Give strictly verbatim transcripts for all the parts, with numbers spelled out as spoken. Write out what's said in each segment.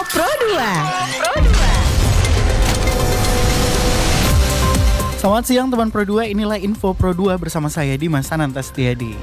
Pro dua. Selamat siang teman Pro dua, inilah Info Pro dua bersama saya Dimas Ananta Setiadi.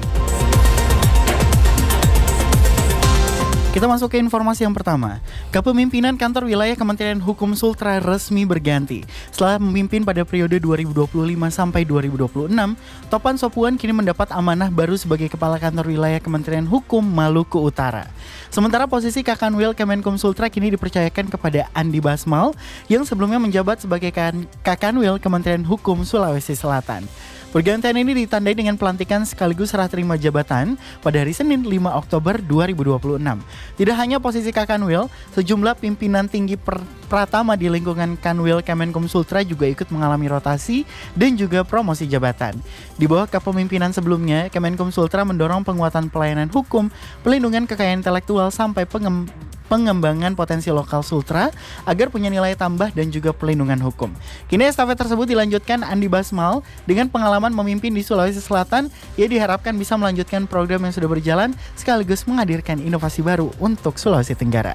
Kita masuk ke informasi yang pertama. Kepemimpinan Kantor Wilayah Kementerian Hukum Sultra resmi berganti. Setelah memimpin pada periode dua ribu dua puluh lima sampai dua ribu dua puluh enam, Topan Sopuan kini mendapat amanah baru sebagai Kepala Kantor Wilayah Kementerian Hukum Maluku Utara. Sementara posisi Kakanwil Kemenkum Sultra kini dipercayakan kepada Andi Basmal yang sebelumnya menjabat sebagai Kakanwil Kementerian Hukum Sulawesi Selatan. Pergantian ini ditandai dengan pelantikan sekaligus serah terima jabatan pada hari Senin lima Oktober dua ribu dua puluh enam. Tidak hanya posisi Kakanwil, sejumlah pimpinan tinggi per- pratama di lingkungan Kanwil Kemenkum Sultra juga ikut mengalami rotasi dan juga promosi jabatan. Di bawah kepemimpinan sebelumnya, Kemenkum Sultra mendorong penguatan pelayanan hukum, pelindungan kekayaan intelektual sampai pengem- pengembangan potensi lokal Sultra agar punya nilai tambah dan juga pelindungan hukum. Kini estafet tersebut dilanjutkan Andi Basmal dengan pengalaman memimpin di Sulawesi Selatan. Ia diharapkan bisa melanjutkan program yang sudah berjalan sekaligus menghadirkan inovasi baru untuk Sulawesi Tenggara.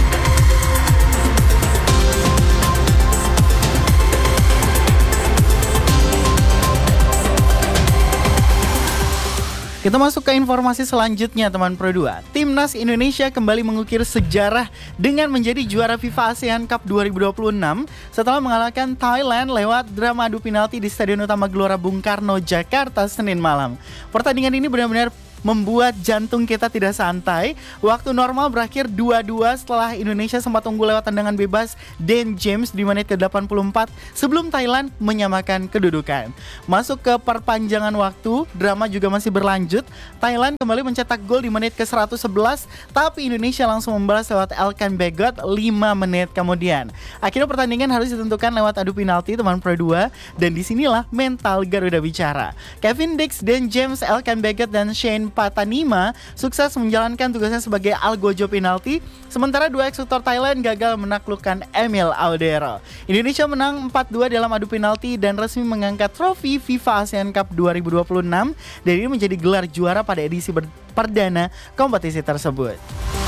Kita masuk ke informasi selanjutnya teman Pro dua. Timnas Indonesia kembali mengukir sejarah dengan menjadi juara FIFA ASEAN Cup dua ribu dua puluh enam setelah mengalahkan Thailand lewat drama adu penalti di Stadion Utama Gelora Bung Karno, Jakarta, Senin malam. Pertandingan ini benar-benar membuat jantung kita tidak santai. Waktu normal berakhir dua dua setelah Indonesia sempat unggul lewat tendangan bebas Dan James di menit ke delapan puluh empat sebelum Thailand menyamakan kedudukan. Masuk ke perpanjangan waktu, drama juga masih berlanjut. Thailand kembali mencetak gol di menit ke seratus sebelas, tapi Indonesia langsung membalas lewat Elkan Bagot lima menit kemudian. Akhirnya pertandingan harus ditentukan lewat adu penalti teman Pro dua, dan disinilah mental Garuda bicara. Kevin Dix, Dan James, Elkan Bagot, dan Shane Patanima sukses menjalankan tugasnya sebagai algojo penalti, sementara dua eksekutor Thailand gagal menaklukkan Emil Audero. Indonesia menang empat dua dalam adu penalti dan resmi mengangkat trofi FIFA ASEAN Cup dua ribu dua puluh enam, dan ini menjadi gelar juara pada edisi ber- perdana kompetisi tersebut.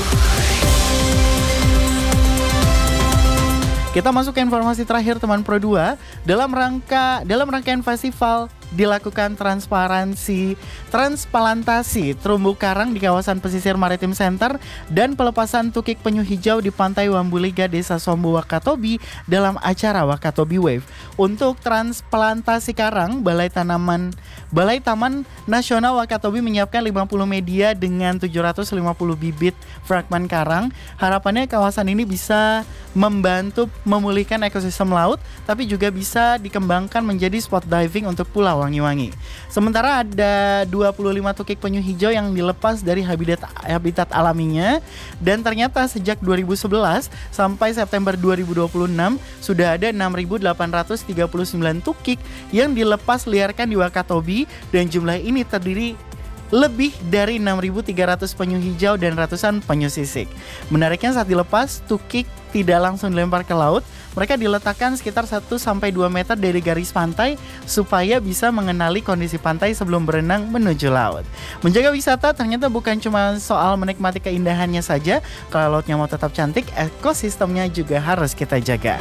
Kita masuk ke informasi terakhir teman Pro dua. Dalam rangka dalam rangkaian festival dilakukan transparansi transplantasi terumbu karang di kawasan pesisir Maritim Center dan pelepasan tukik penyu hijau di pantai Wambuliga, Desa Sombo, Wakatobi dalam acara Wakatobi Wave. Untuk transplantasi karang, Balai Tanaman Balai Taman Nasional Wakatobi menyiapkan lima puluh media dengan tujuh ratus lima puluh bibit fragmen karang. Harapannya kawasan ini bisa membantu memulihkan ekosistem laut, tapi juga bisa dikembangkan menjadi spot diving untuk Pulau Wangi-Wangi. Sementara ada dua puluh lima tukik penyu hijau yang dilepas dari habitat habitat alaminya, dan ternyata sejak dua ribu sebelas sampai September dua ribu dua puluh enam sudah ada enam ribu delapan ratus tiga puluh sembilan tukik yang dilepas liarkan di Wakatobi, dan jumlah ini terdiri lebih dari enam ribu tiga ratus penyu hijau dan ratusan penyu sisik. Menariknya saat dilepas, tukik tidak langsung dilempar ke laut. Mereka diletakkan sekitar satu sampai dua meter dari garis pantai supaya bisa mengenali kondisi pantai sebelum berenang menuju laut. Menjaga wisata ternyata bukan cuma soal menikmati keindahannya saja. Kalau lautnya mau tetap cantik, ekosistemnya juga harus kita jaga.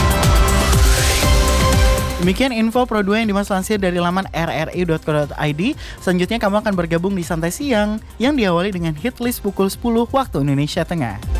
Demikian info Pro dua yang Dimas lansir dari laman r r i dot co dot i d. Selanjutnya kamu akan bergabung di Santai Siang yang diawali dengan hit list pukul sepuluh waktu Indonesia Tengah.